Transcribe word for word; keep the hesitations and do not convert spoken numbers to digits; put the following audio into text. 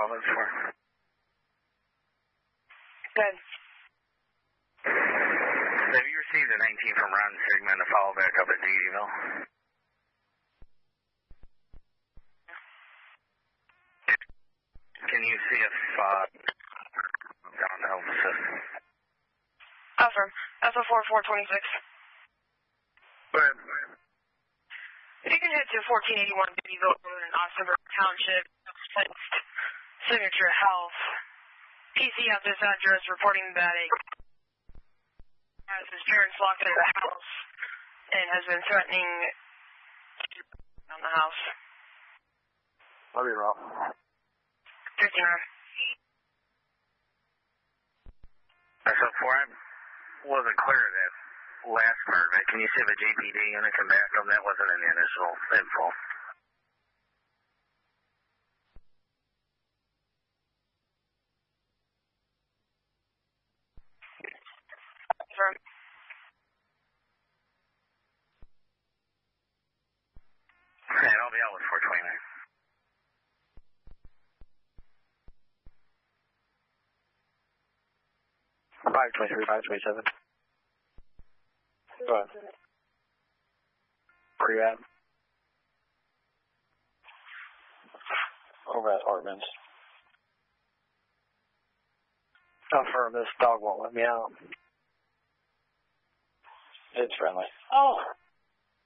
Alvin's for? Good. Have you received a nineteen from Ron Sigmund to follow back up at Deedeville? Can you see if, uh, down the home system? Affirm. S O four four twenty-six. Go ahead. If you can head to fourteen eighty-one Deedeville Road in Oxenberg Township, placed Signature Health. P C at this address reporting that a has his parents locked into the house and has been threatening on the house. I'll be wrong. fifty-nine. S O four, I wasn't clear of that last part of it. Can you see if a J P D unit can back them? That wasn't in the initial info. Affirm. Yeah, I'll be out with four twenty-nine. five twenty-three, five twenty-seven. Go ahead. Where you at? Over at Hartman's. Affirm, this dog won't let me out. It's friendly. Oh!